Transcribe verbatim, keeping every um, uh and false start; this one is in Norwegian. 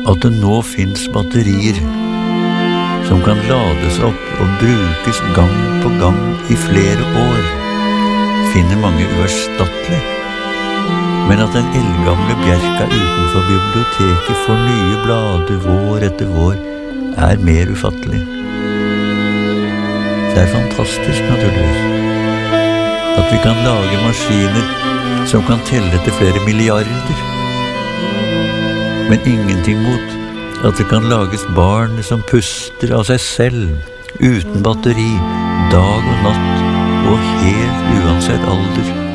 at det nå finnes batterier som kan lades opp og brukes gang på gang i flere år, finner mange uerstattelig. Men at den eldgamle bjerka utenfor biblioteket får nye blader vår etter vår, er mer ufattelig. Det er fantastisk, naturligvis, at vi kan lage maskiner som kan telle til flere milliarder. Men ingenting mot at det kan lages barn som puster av seg selv, uten batteri, dag og natt, og helt uansett alder.